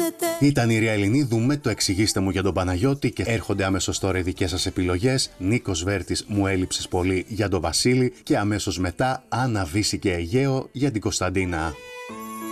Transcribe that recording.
γίνεται. Ήταν η Ρία Ελληνίδου με το «Εξηγήστε μου» για τον Παναγιώτη και έρχονται αμέσως τώρα οι δικές σας επιλογές. Νίκος Βέρτης, «Μου έλειψες πολύ» για τον Βασίλη και αμέσως μετά Άννα Βύση και Αιγαίο για την Κωνσταντίνα.